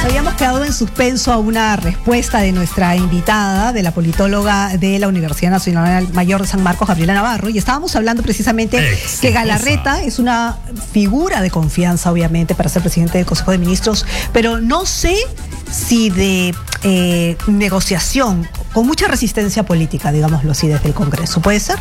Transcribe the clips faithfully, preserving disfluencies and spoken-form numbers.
Habíamos quedado en suspenso a una respuesta de nuestra invitada, de la politóloga de la Universidad Nacional Mayor de San Marcos, Gabriela Navarro, y estábamos hablando precisamente Exitosa. que Galarreta es una figura de confianza, obviamente, para ser presidente del Consejo de Ministros, pero no sé si de eh, negociación, con mucha resistencia política, digámoslo así, desde el Congreso. ¿Puede ser?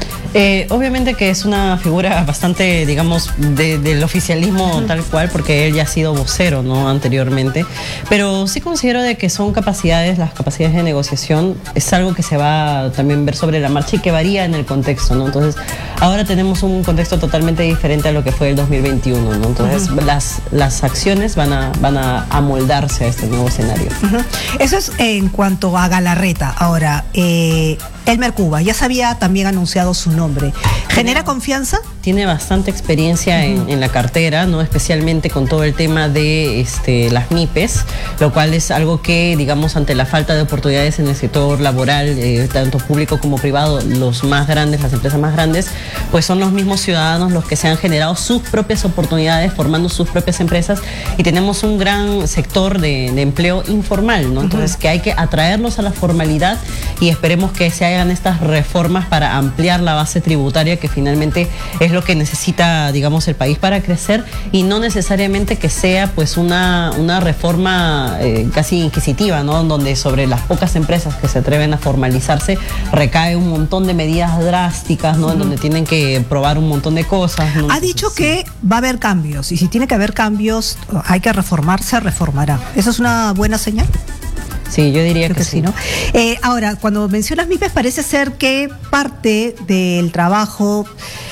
Eh, obviamente que es una figura bastante, digamos, de, del oficialismo uh-huh. tal cual, porque él ya ha sido vocero, ¿no?, anteriormente, pero sí considero de que son capacidades, las capacidades de negociación, es algo que se va a también ver sobre la marcha y que varía en el contexto, ¿no? Entonces, ahora tenemos un contexto totalmente diferente a lo que fue el dos mil veintiuno, ¿no? Entonces, uh-huh. las, las acciones van a, van a amoldarse a este nuevo escenario. Uh-huh. Eso es en cuanto a Galarreta. Ahora, eh, Elmer Cuba ya se había también anunciado su nombre. ¿Genera confianza? Tiene bastante experiencia uh-huh. en, en la cartera, ¿no? Especialmente con todo el tema de este, las MIPES, lo cual es algo que, digamos, ante la falta de oportunidades en el sector laboral, eh, tanto público como privado, los más grandes, las empresas más grandes, pues son los mismos ciudadanos los que se han generado sus propias oportunidades, formando sus propias empresas, y tenemos un gran sector de, de empleo informal, ¿no? Entonces, uh-huh. que hay que atraerlos a la formalidad y esperemos que se hagan estas reformas para ampliar la base tributaria, que finalmente es lo que necesita, digamos, el país para crecer, y no necesariamente que sea pues una, una reforma eh, casi inquisitiva, ¿no?, donde sobre las pocas empresas que se atreven a formalizarse recae un montón de medidas drásticas, ¿no?, uh-huh. en donde tienen que probar un montón de cosas, ¿no? Ha dicho sí. que va a haber cambios, y si tiene que haber cambios, hay que reformarse, reformará. ¿Eso es una buena señal? Sí, yo diría Creo que, que sí, ¿no? Eh, ahora, cuando mencionas MIPES, parece ser que parte del trabajo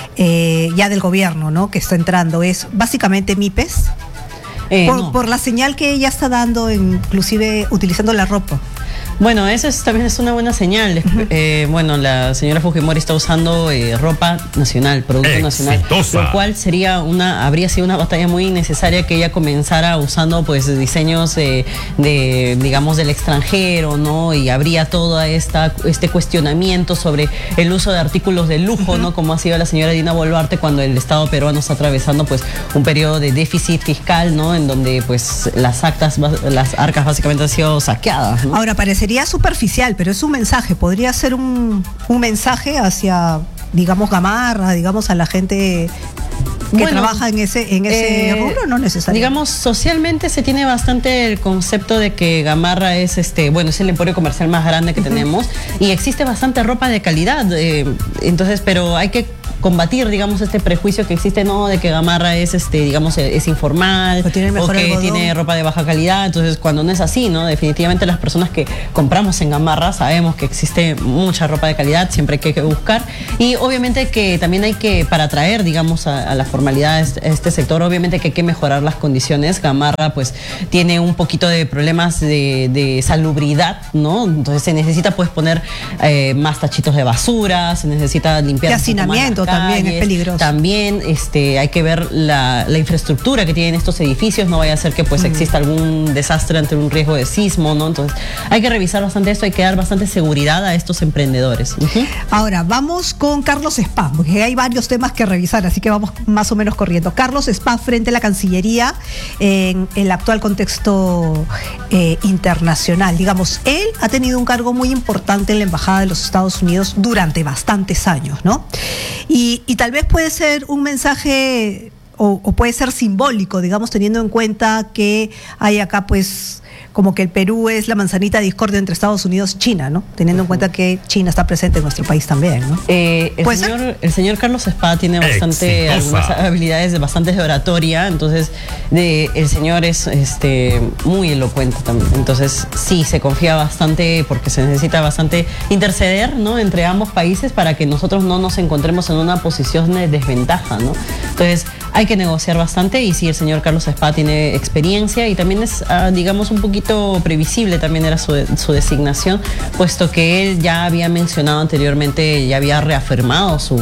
eh, ya del gobierno, ¿no?, que está entrando es básicamente MIPES, eh, por, no. por la señal que ella está dando, inclusive utilizando la ropa. Bueno, eso es, también es una buena señal. Uh-huh. eh, bueno, la señora Fujimori está usando eh, ropa nacional, producto Exitosa. nacional, lo cual sería una, habría sido una batalla muy necesaria que ella comenzara usando pues diseños eh, de, digamos, del extranjero, ¿no? Y habría todo esta, este cuestionamiento sobre el uso de artículos de lujo, uh-huh. ¿no? Como ha sido la señora Dina Boluarte cuando el Estado peruano está atravesando pues un periodo de déficit fiscal, ¿no?, en donde pues las actas, las arcas básicamente han sido saqueadas, ¿no? Ahora, parecería superficial, pero es un mensaje, podría ser un, un mensaje hacia, digamos, Gamarra, digamos, a la gente que bueno, trabaja en ese, en ese eh, rubro, no necesariamente. Digamos, socialmente se tiene bastante el concepto de que Gamarra es este, bueno, es el emporio comercial más grande que uh-huh. tenemos, y existe bastante ropa de calidad, eh, entonces, pero hay que combatir, digamos, este prejuicio que existe, ¿no?, de que Gamarra es, este, digamos, es informal, o, tiene o que algodón. tiene ropa de baja calidad. Entonces, cuando no es así, ¿no?, definitivamente las personas que compramos en Gamarra sabemos que existe mucha ropa de calidad, siempre hay que buscar, y obviamente que también hay que, para atraer, digamos, a, a la formalidad este, este sector, obviamente que hay que mejorar las condiciones. Gamarra, pues, tiene un poquito de problemas de, de salubridad, ¿no?, entonces se necesita, pues, poner eh, más tachitos de basura, se necesita limpiar de hacinamiento. También es peligroso. También este, hay que ver la, la infraestructura que tienen estos edificios, no vaya a ser que pues mm. exista algún desastre ante un riesgo de sismo, ¿no? Entonces hay que revisar bastante esto, hay que dar bastante seguridad a estos emprendedores. Uh-huh. Ahora, vamos con Carlos Spa, porque hay varios temas que revisar, así que vamos más o menos corriendo. Carlos Spa frente a la Cancillería en el actual contexto eh, internacional. Digamos, él ha tenido un cargo muy importante en la Embajada de los Estados Unidos durante bastantes años, ¿no? Y Y, y tal vez puede ser un mensaje o, o puede ser simbólico, digamos, teniendo en cuenta que hay acá pues como que el Perú es la manzanita de discordia entre Estados Unidos y China, ¿no? Teniendo en cuenta que China está presente en nuestro país también, ¿no? Eh, el, señor, el señor Carlos Spa tiene bastante Exitosa. algunas habilidades bastante de oratoria, entonces de, el señor es este, muy elocuente también. Entonces sí, se confía bastante porque se necesita bastante interceder, ¿no?, entre ambos países para que nosotros no nos encontremos en una posición de desventaja, ¿no? Entonces hay que negociar bastante, y sí, el señor Carlos Spa tiene experiencia y también es, uh, digamos, un poquito previsible también era su, su designación, puesto que él ya había mencionado anteriormente, ya había reafirmado su,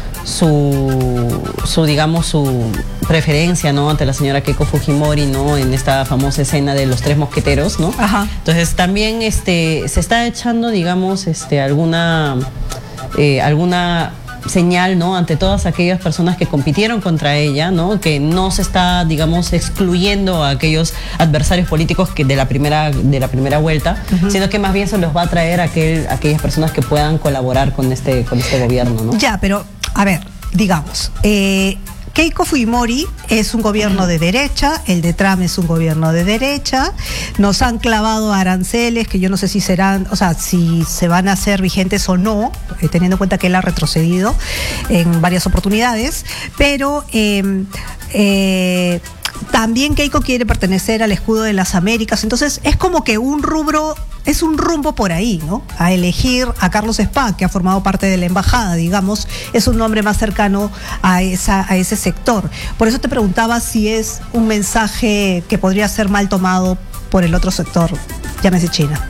su, su digamos, su preferencia, ¿no?, ante la señora Keiko Fujimori, ¿no?, en esta famosa escena de los tres mosqueteros, ¿no? Ajá. Entonces también este, se está echando, digamos, este, alguna, eh, alguna señal, ¿no?, ante todas aquellas personas que compitieron contra ella, ¿no?, que no se está, digamos, excluyendo a aquellos adversarios políticos que de la primera, de la primera vuelta, uh-huh. sino que más bien se los va a traer a, aquel, a aquellas personas que puedan colaborar con este, con este gobierno, ¿no? Ya, pero, a ver, digamos, eh, Keiko Fujimori es un gobierno de derecha, el de Trump es un gobierno de derecha, nos han clavado aranceles que yo no sé si serán, o sea, si se van a hacer vigentes o no, eh, teniendo en cuenta que él ha retrocedido en varias oportunidades, pero eh, eh, también Keiko quiere pertenecer al escudo de las Américas, entonces es como que un rubro, es un rumbo por ahí, ¿no? A elegir a Carlos Spa, que ha formado parte de la embajada, digamos, es un nombre más cercano a, esa, a ese sector. Por eso te preguntaba si es un mensaje que podría ser mal tomado por el otro sector, llámese China.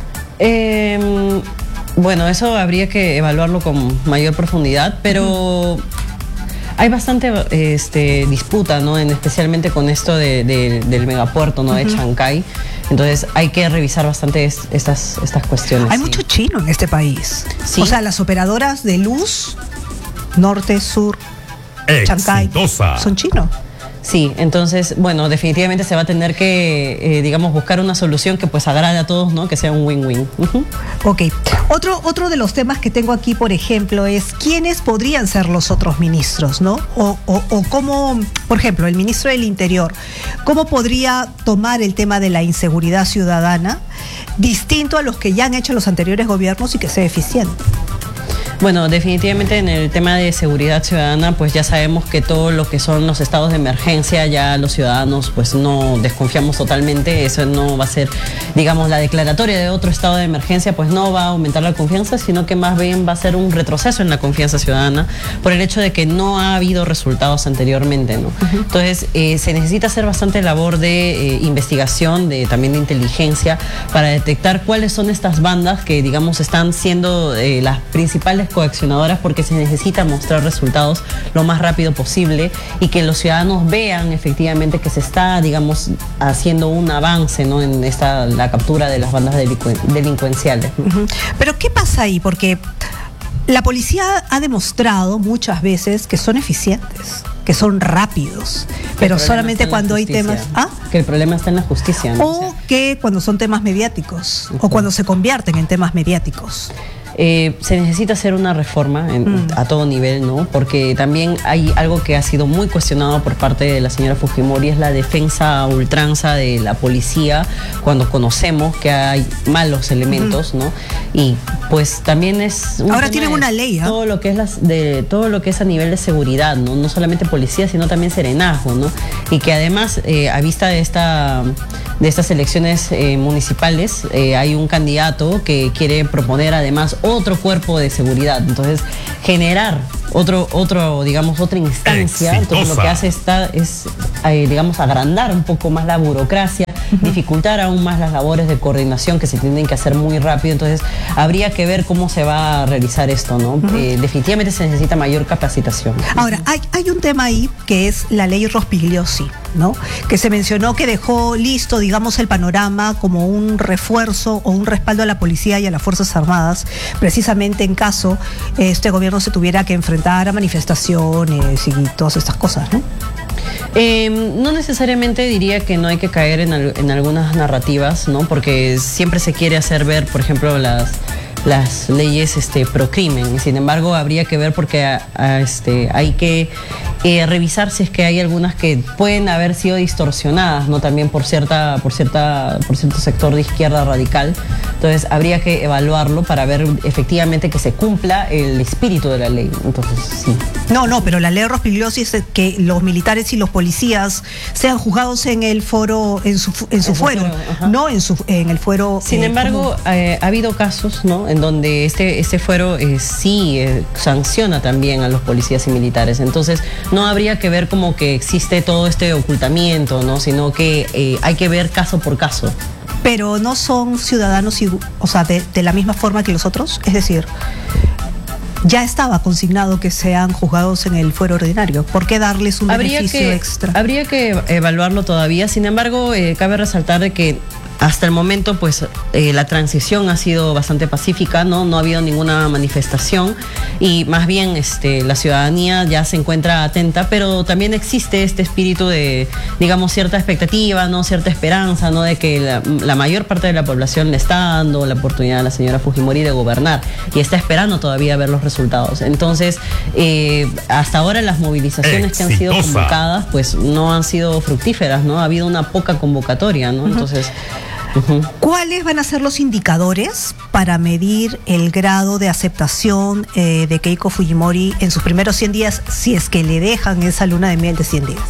Eh, bueno, eso habría que evaluarlo con mayor profundidad, pero... Uh-huh. Hay bastante este, disputa, ¿no?, en, especialmente con esto de, de, del megapuerto, ¿no?, uh-huh. de Chancay. Entonces hay que revisar bastante es, estas, estas cuestiones. Hay sí. mucho chino en este país. ¿Sí? O sea, las operadoras de luz, norte, sur, Chancay, son chinos. Sí, entonces, bueno, definitivamente se va a tener que, eh, digamos, buscar una solución que pues agrade a todos, ¿no?, que sea un win-win. Uh-huh. Ok. Otro, otro de los temas que tengo aquí, por ejemplo, es quiénes podrían ser los otros ministros, ¿no? O, o, o cómo, por ejemplo, el ministro del Interior, ¿cómo podría tomar el tema de la inseguridad ciudadana distinto a los que ya han hecho los anteriores gobiernos y que sea eficiente? Bueno, definitivamente en el tema de seguridad ciudadana, pues ya sabemos que todo lo que son los estados de emergencia, ya los ciudadanos pues no desconfiamos totalmente, eso no va a ser, digamos, la declaratoria de otro estado de emergencia, pues no va a aumentar la confianza, sino que más bien va a ser un retroceso en la confianza ciudadana por el hecho de que no ha habido resultados anteriormente, ¿no? Uh-huh. Entonces, eh, se necesita hacer bastante labor de eh, investigación, de también de inteligencia, para detectar cuáles son estas bandas que, digamos, están siendo eh, las principales coaccionadoras, porque se necesita mostrar resultados lo más rápido posible y que los ciudadanos vean efectivamente que se está, digamos, haciendo un avance, ¿no?, en esta la captura de las bandas delincu delincuenciales. Uh-huh. Pero ¿qué pasa ahí? Porque la policía ha demostrado muchas veces que son eficientes, que son rápidos, pero solamente cuando hay temas... ¿Ah? Que el problema está en la justicia, ¿no? O que cuando son temas mediáticos, uh-huh. o cuando se convierten en temas mediáticos. Eh, se necesita hacer una reforma en, mm. a todo nivel, ¿no? Porque también hay algo que ha sido muy cuestionado por parte de la señora Fujimori, es la defensa a ultranza de la policía cuando conocemos que hay malos elementos, mm. ¿no? Y pues también es un ahora tienen una ley, ¿eh? todo lo que es las, de todo lo que es a nivel de seguridad, ¿no? No solamente policía, sino también serenazgo, ¿no? Y que además eh, a vista de esta de estas elecciones eh, municipales eh, hay un candidato que quiere proponer además otro cuerpo de seguridad, entonces generar otro, otro digamos, otra instancia. Exitosa. Entonces lo que hace está, es, eh, digamos, agrandar un poco más la burocracia, uh-huh. dificultar aún más las labores de coordinación que se tienen que hacer muy rápido, entonces habría que ver cómo se va a realizar esto, ¿no? Uh-huh. eh, definitivamente se necesita mayor capacitación. Ahora, hay, hay un tema ahí que es la ley Rospigliosi, ¿no?, que se mencionó que dejó listo, digamos, el panorama como un refuerzo o un respaldo a la policía y a las Fuerzas Armadas, precisamente en caso este gobierno se tuviera que enfrentar a manifestaciones y todas estas cosas, ¿no? Eh, no necesariamente diría que no hay que caer en, al, en algunas narrativas, ¿no? Porque siempre se quiere hacer ver, por ejemplo, las las leyes este, pro crimen. Sin embargo, habría que ver porque a, a, este, hay que eh, revisar si es que hay algunas que pueden haber sido distorsionadas, ¿no? También por cierta, por cierta, por cierto sector de izquierda radical. Entonces habría que evaluarlo para ver efectivamente que se cumpla el espíritu de la ley. Entonces, sí. No, no, pero la ley Rospigliosi es que los militares y los policías sean juzgados en el foro, en su, en su fuero, fuero no en su en el fuero. Sin eh, embargo, eh, ha habido casos, ¿no?, en donde este, este fuero eh, sí eh, sanciona también a los policías y militares. Entonces, no habría que ver como que existe todo este ocultamiento, ¿no?, sino que eh, hay que ver caso por caso. Pero no son ciudadanos, o sea, de, de la misma forma que los otros, es decir, ya estaba consignado que sean juzgados en el fuero ordinario. ¿Por qué darles un habría beneficio que, extra? Habría que evaluarlo todavía. Sin embargo, eh, cabe resaltar de que hasta el momento, pues eh, la transición ha sido bastante pacífica, ¿no? No ha habido ninguna manifestación y más bien este, la ciudadanía ya se encuentra atenta, pero también existe este espíritu de, digamos, cierta expectativa, ¿no? Cierta esperanza, ¿no? De que la, la mayor parte de la población le está dando la oportunidad a la señora Fujimori de gobernar y está esperando todavía ver los resultados. Entonces, eh, hasta ahora las movilizaciones Exitosa. que han sido convocadas, pues no han sido fructíferas, ¿no? Ha habido una poca convocatoria, ¿no? Entonces... Uh-huh. ¿Cuáles van a ser los indicadores para medir el grado de aceptación eh, de Keiko Fujimori en sus primeros cien días, si es que le dejan esa luna de miel de cien días?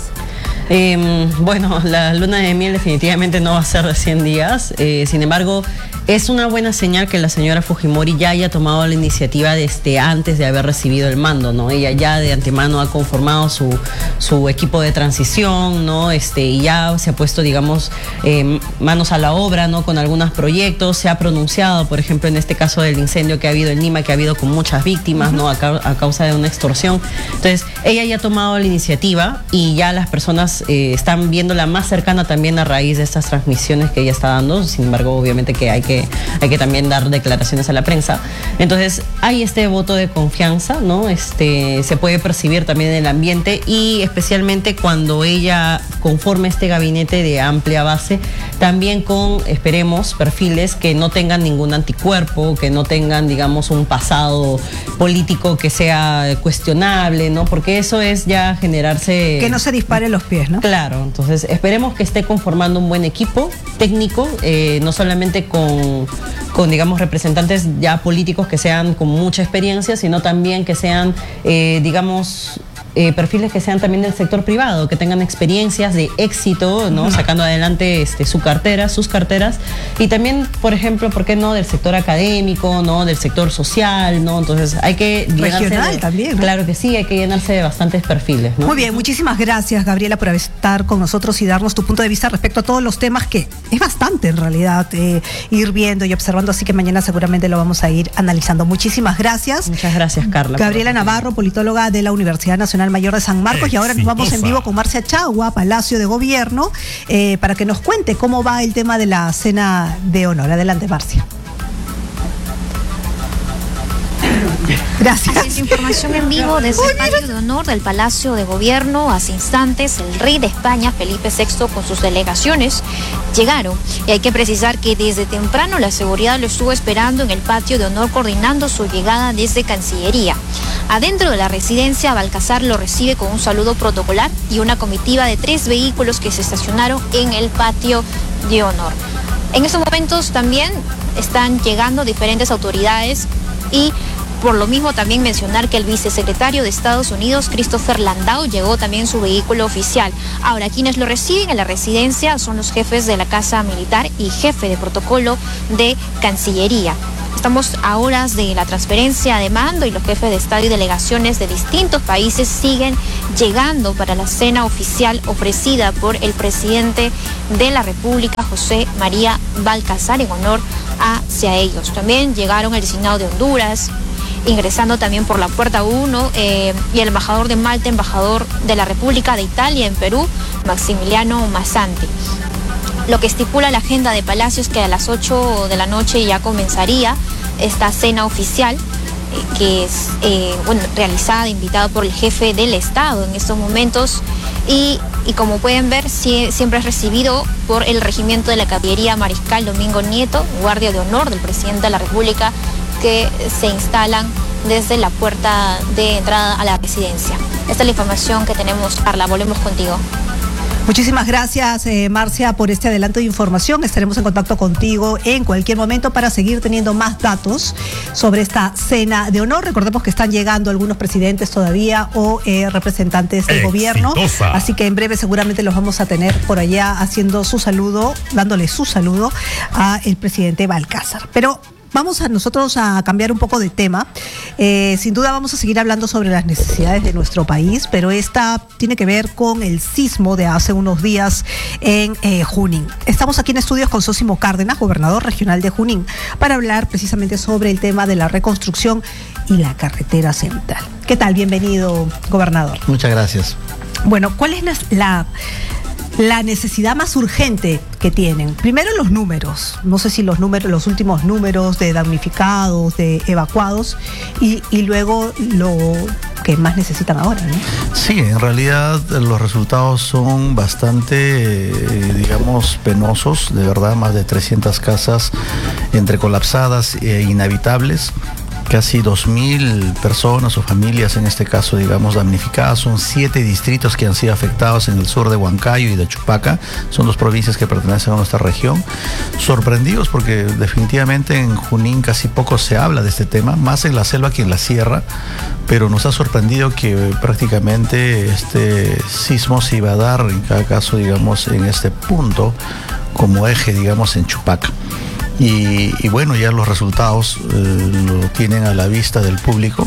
Eh, bueno, la luna de miel definitivamente no va a ser de cien días, eh, sin embargo, es una buena señal que la señora Fujimori ya haya tomado la iniciativa desde antes de haber recibido el mando, ¿no? Ella ya de antemano ha conformado su, su equipo de transición, ¿no? Este, y ya se ha puesto, digamos, eh, manos a la obra, ¿no? Con algunos proyectos, se ha pronunciado, por ejemplo, en este caso del incendio que ha habido en Lima, que ha habido con muchas víctimas, ¿no? A, ca a causa de una extorsión. Entonces, ella ya ha tomado la iniciativa y ya las personas eh, están viéndola más cercana también a raíz de estas transmisiones que ella está dando. Sin embargo, obviamente que hay que hay que también dar declaraciones a la prensa. Entonces hay este voto de confianza, ¿no? Este, se puede percibir también en el ambiente y especialmente cuando ella conforme este gabinete de amplia base, también con, esperemos, perfiles que no tengan ningún anticuerpo, que no tengan, digamos, un pasado político que sea cuestionable, ¿no? Porque eso es ya generarse... Que no se disparen los pies, ¿no? Claro, entonces esperemos que esté conformando un buen equipo técnico, eh, no solamente con con, digamos, representantes ya políticos que sean con mucha experiencia, sino también que sean, eh, digamos, eh, perfiles que sean también del sector privado, que tengan experiencias de éxito, ¿no? Sacando adelante este, su cartera, sus carteras, y también, por ejemplo, ¿por qué no? Del sector académico, ¿no? Del sector social, ¿no? Entonces hay que regional de, también, ¿no? Claro que sí, hay que llenarse de bastantes perfiles, ¿no? Muy bien, muchísimas gracias, Gabriela, por estar con nosotros y darnos tu punto de vista respecto a todos los temas, que es bastante en realidad eh, ir viendo y observando, así que mañana seguramente lo vamos a ir analizando. Muchísimas gracias. Muchas gracias, Carla. Gabriela Navarro, politóloga de la Universidad Nacional Mayor de San Marcos. Exitosa. Y ahora nos vamos en vivo con Marcia Chagua, Palacio de Gobierno, eh, para que nos cuente cómo va el tema de la cena de honor. Adelante, Marcia. Gracias. Así es, información en vivo desde el patio de honor del Palacio de Gobierno. Hace instantes el rey de España, Felipe sexto, con sus delegaciones llegaron. Y hay que precisar que desde temprano la seguridad lo estuvo esperando en el patio de honor, coordinando su llegada desde Cancillería. Adentro de la residencia, Balcázar lo recibe con un saludo protocolar y una comitiva de tres vehículos que se estacionaron en el patio de honor. En estos momentos también están llegando diferentes autoridades y por lo mismo también mencionar que el vicesecretario de Estados Unidos, Christopher Landau, llegó también en su vehículo oficial. Ahora, quienes lo reciben en la residencia son los jefes de la Casa Militar y jefe de protocolo de Cancillería. Estamos a horas de la transferencia de mando y los jefes de Estado y delegaciones de distintos países siguen llegando para la cena oficial ofrecida por el presidente de la República, José María Balcázar, en honor hacia ellos. También llegaron el designado de Honduras, ingresando también por la puerta uno, eh, y el embajador de Malta, embajador de la República de Italia en Perú, Maximiliano Massanti. Lo que estipula la agenda de Palacio es que a las ocho de la noche ya comenzaría esta cena oficial, eh, que es eh, bueno, realizada, invitada por el jefe del Estado en estos momentos, y, y como pueden ver, si, siempre es recibido por el regimiento de la Caballería Mariscal Domingo Nieto, guardia de honor del presidente de la República, que se instalan desde la puerta de entrada a la residencia. Esta es la información que tenemos, Carla. Volvemos contigo. Muchísimas gracias, eh, Marcia, por este adelanto de información. Estaremos en contacto contigo en cualquier momento para seguir teniendo más datos sobre esta cena de honor. Recordemos que están llegando algunos presidentes todavía o eh, representantes del gobierno. Así que en breve seguramente los vamos a tener por allá haciendo su saludo, dándole su saludo al presidente Balcázar. Pero vamos a nosotros a cambiar un poco de tema. Eh, sin duda vamos a seguir hablando sobre las necesidades de nuestro país, pero esta tiene que ver con el sismo de hace unos días en eh, Junín. Estamos aquí en estudios con Zósimo Cárdenas, gobernador regional de Junín, para hablar precisamente sobre el tema de la reconstrucción y la carretera central. ¿Qué tal? Bienvenido, gobernador. Muchas gracias. Bueno, ¿cuál es la... la la necesidad más urgente que tienen. Primero los números, no sé si los números, los últimos números de damnificados, de evacuados, y, y luego lo que más necesitan ahora, ¿no? Sí, en realidad los resultados son bastante, eh, digamos, penosos, de verdad, más de trescientas casas entre colapsadas e inhabitables. Casi dos mil personas o familias, en este caso, digamos, damnificadas. Son siete distritos que han sido afectados en el sur de Huancayo y de Chupaca. Son dos provincias que pertenecen a nuestra región. Sorprendidos porque definitivamente en Junín casi poco se habla de este tema, más en la selva que en la sierra, pero nos ha sorprendido que prácticamente este sismo se iba a dar, en cada caso, digamos, en este punto, como eje, digamos, en Chupaca. Y, y bueno, ya los resultados eh, lo tienen a la vista del público.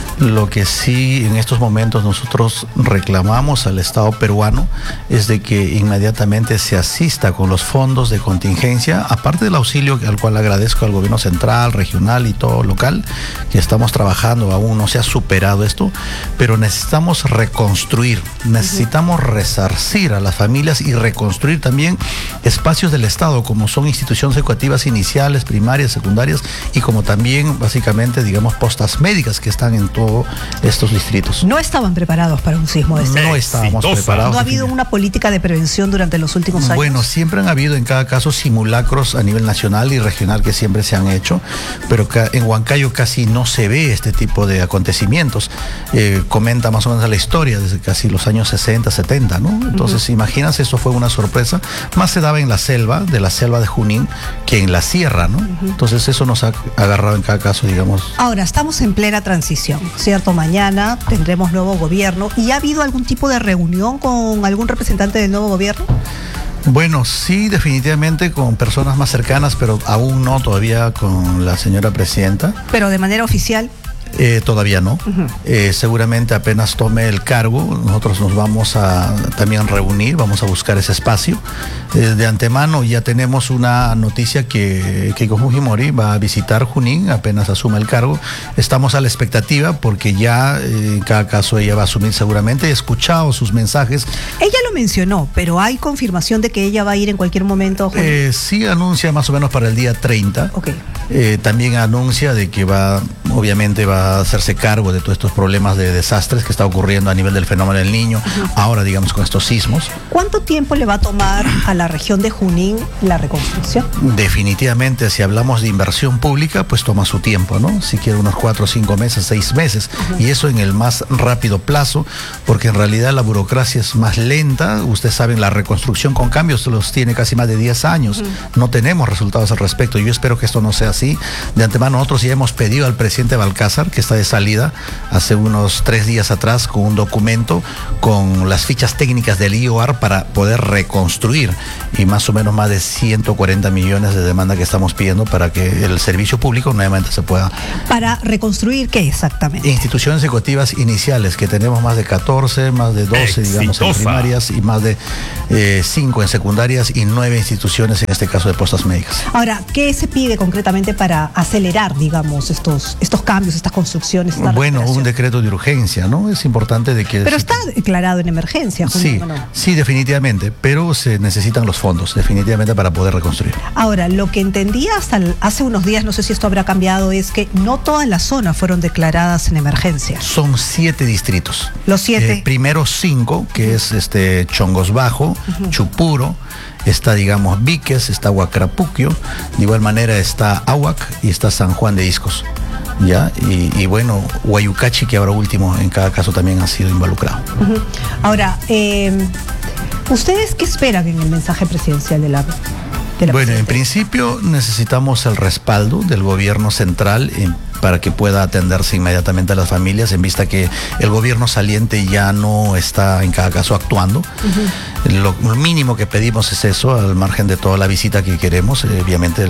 Lo que sí en estos momentos nosotros reclamamos al Estado peruano es de que inmediatamente se asista con los fondos de contingencia, aparte del auxilio al cual agradezco al gobierno central, regional y todo local, que estamos trabajando, aún no se ha superado esto, pero necesitamos reconstruir, necesitamos resarcir a las familias y reconstruir también espacios del Estado, como son instituciones educativas iniciales, primarias, secundarias, y como también básicamente, digamos, postas médicas que están en todo estos distritos. No estaban preparados para un sismo de este. No estábamos Exitosa. preparados. No ha habido una política de prevención durante los últimos años. Bueno, siempre han habido en cada caso simulacros a nivel nacional y regional que siempre se han hecho, pero en Huancayo casi no se ve este tipo de acontecimientos. Eh, comenta más o menos la historia desde casi los años sesenta, setenta, ¿no? Entonces, uh-huh. imagínense, eso fue una sorpresa. Más se daba en la selva, de la selva de Junín, que en la sierra, ¿no? Uh-huh. Entonces, eso nos ha agarrado en cada caso, digamos. Ahora, estamos en plena transición, ¿cierto? Mañana tendremos nuevo gobierno. ¿Y ha habido algún tipo de reunión con algún representante del nuevo gobierno? Bueno, sí, definitivamente con personas más cercanas, pero aún no todavía con la señora presidenta. Pero de manera oficial. Eh, todavía no. Uh-huh. eh, seguramente apenas tome el cargo, nosotros nos vamos a también reunir, vamos a buscar ese espacio. Eh, de antemano ya tenemos una noticia que Keiko Fujimori va a visitar Junín apenas asuma el cargo. Estamos a la expectativa porque ya eh, en cada caso ella va a asumir seguramente. He escuchado sus mensajes. Ella lo mencionó, pero ¿hay confirmación de que ella va a ir en cualquier momento? Eh, sí anuncia más o menos para el día treinta. Okay. Eh, también anuncia de que va, obviamente va a hacerse cargo de todos estos problemas de desastres que está ocurriendo a nivel del fenómeno del Niño, uh-huh. ahora digamos con estos sismos. ¿Cuánto tiempo le va a tomar a la región de Junín la reconstrucción? Definitivamente, si hablamos de inversión pública, pues toma su tiempo, ¿no? Si quiere unos cuatro, cinco meses, seis meses, uh-huh. y eso en el más rápido plazo, porque en realidad la burocracia es más lenta. Ustedes saben, la reconstrucción con cambios los tiene casi más de diez años. Uh-huh. No tenemos resultados al respecto. Yo espero que esto no sea así. De antemano, nosotros ya hemos pedido al presidente Balcázar, que está de salida hace unos tres días atrás, con un documento con las fichas técnicas del I O A R para poder reconstruir, y más o menos más de ciento cuarenta millones de demanda que estamos pidiendo para que el servicio público nuevamente se pueda... ¿Para reconstruir qué exactamente? Instituciones educativas iniciales, que tenemos más de catorce, más de doce, Exitosa. digamos, en primarias, y más de eh, cinco en secundarias, y nueve instituciones, en este caso, de postas médicas. Ahora, ¿qué se pide concretamente para acelerar, digamos, estos, estos cambios, estas construcciones? Esta bueno, un decreto de urgencia, ¿no? Es importante de que... Pero está declarado en emergencia, Julio, sí, ¿no? sí, definitivamente, pero se necesitan los fondos, definitivamente, para poder reconstruir. Ahora, lo que entendía hasta el, hace unos días, no sé si esto habrá cambiado, es que no todas las zonas fueron declaradas en emergencia. Son siete distritos. Los siete. Eh, primero cinco, que uh-huh. es este Chongos Bajo, uh-huh. Chupuro, está, digamos, Víquez, está Huacrapuquio, de igual manera está Ahuac y está San Juan de Iscos. Ya, y, y bueno, Huayucachi, que ahora último en cada caso también ha sido involucrado. Uh-huh. Ahora, eh, ¿ustedes qué esperan en el mensaje presidencial de la, de la Bueno, presidenta? En principio necesitamos el respaldo del gobierno central en, para que pueda atenderse inmediatamente a las familias, en vista que el gobierno saliente ya no está en cada caso actuando. Uh-huh. Lo, lo mínimo que pedimos es eso, al margen de toda la visita que queremos. Eh, obviamente el,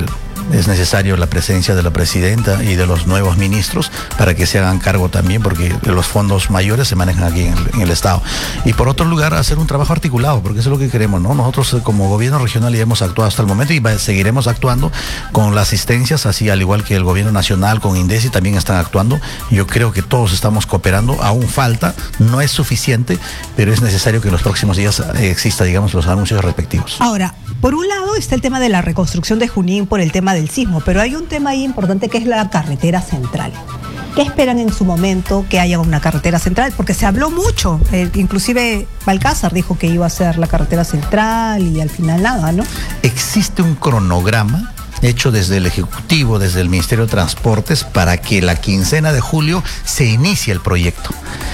es necesario la presencia de la presidenta y de los nuevos ministros para que se hagan cargo también, porque los fondos mayores se manejan aquí en el, en el Estado. Y por otro lugar, hacer un trabajo articulado, porque eso es lo que queremos, ¿no? Nosotros como gobierno regional ya hemos actuado hasta el momento y seguiremos actuando con las asistencias, así al igual que el gobierno nacional, con INDECI también están actuando. Yo creo que todos estamos cooperando, aún falta, no es suficiente, pero es necesario que en los próximos días exista, digamos, los anuncios respectivos. Ahora, por un lado está el tema de la reconstrucción de Junín por el tema del sismo, pero hay un tema ahí importante que es la carretera central. ¿Qué esperan en su momento que haya una carretera central? Porque se habló mucho, eh, inclusive Balcázar dijo que iba a ser la carretera central y al final nada, ¿no? Existe un cronograma hecho desde el Ejecutivo, desde el Ministerio de Transportes, para que la quincena de julio se inicie el proyecto.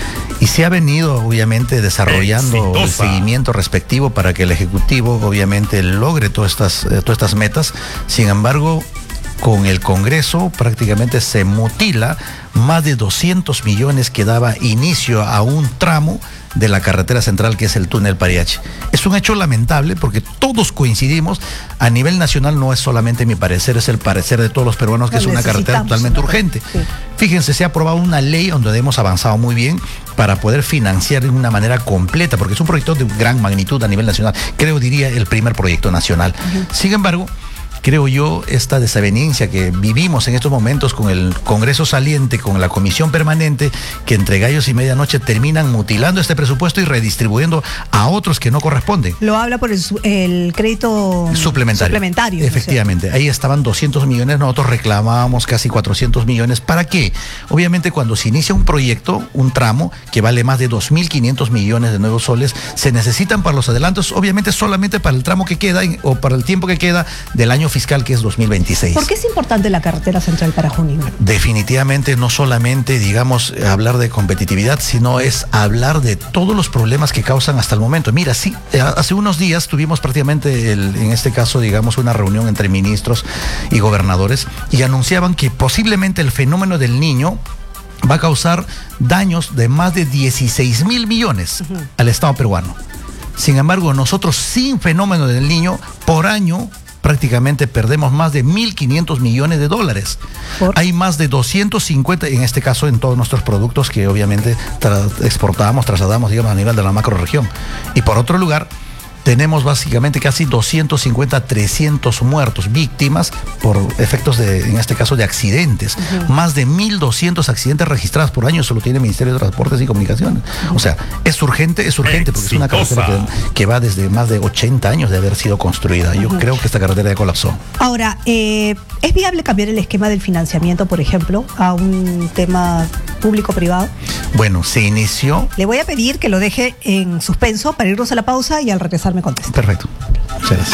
Y se ha venido obviamente desarrollando Exitosa. el seguimiento respectivo para que el Ejecutivo obviamente logre todas estas, eh, todas estas metas. Sin embargo, con el Congreso prácticamente se mutila más de doscientos millones que daba inicio a un tramo de la carretera central, que es el túnel Pariache. Es un hecho lamentable porque todos coincidimos, a nivel nacional no es solamente mi parecer, es el parecer de todos los peruanos que no, es una carretera totalmente urgente. Sí. Fíjense, se ha aprobado una ley donde hemos avanzado muy bien para poder financiar de una manera completa, porque es un proyecto de gran magnitud a nivel nacional, creo diría el primer proyecto nacional. Uh-huh. Sin embargo, creo yo, esta desaveniencia que vivimos en estos momentos con el Congreso saliente, con la Comisión Permanente, que entre gallos y medianoche terminan mutilando este presupuesto y redistribuyendo a otros que no corresponden. Lo habla por el, el crédito suplementario. suplementario Efectivamente, ¿no? Ahí estaban doscientos millones, nosotros reclamábamos casi cuatrocientos millones. ¿Para qué? Obviamente cuando se inicia un proyecto, un tramo que vale más de dos mil quinientos millones de nuevos soles, se necesitan para los adelantos, obviamente solamente para el tramo que queda o para el tiempo que queda del año fiscal, que es dos mil veintiséis. ¿Por qué es importante la carretera central para Junín? Definitivamente no solamente, digamos, hablar de competitividad, sino es hablar de todos los problemas que causan hasta el momento. Mira, sí, hace unos días tuvimos prácticamente, el, en este caso, digamos, una reunión entre ministros y gobernadores y anunciaban que posiblemente el fenómeno del Niño va a causar daños de más de dieciséis mil millones uh-huh. al Estado peruano. Sin embargo, nosotros sin fenómeno del Niño, por año, prácticamente perdemos más de mil quinientos millones de dólares. ¿Por? Hay más de doscientos cincuenta, en este caso en todos nuestros productos que obviamente tra- exportamos, trasladamos, digamos, a nivel de la macrorregión. Y por otro lugar, tenemos básicamente casi doscientos cincuenta, trescientos muertos, víctimas por efectos de, en este caso, de accidentes. Uh-huh. Más de mil doscientos accidentes registrados por año, eso lo tiene el Ministerio de Transportes y Comunicaciones. Uh-huh. O sea, es urgente, es urgente, porque es una carretera que, que va desde más de ochenta años de haber sido construida. Yo uh-huh. creo que esta carretera ya colapsó. Ahora, eh, ¿es viable cambiar el esquema del financiamiento, por ejemplo, a un tema público-privado? Bueno, se inició... Le voy a pedir que lo deje en suspenso para irnos a la pausa y al regresar me conteste. Perfecto. Muchas gracias.